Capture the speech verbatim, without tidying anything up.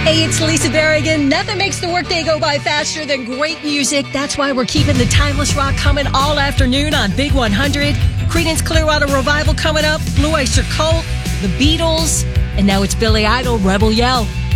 Hey, it's Lisa Berrigan. Nothing makes the workday go by faster than great music. That's why we're keeping the timeless rock coming all afternoon on Big one hundred. Creedence Clearwater Revival coming up, Blue Oyster Cult, The Beatles, and now it's Billy Idol, Rebel Yell.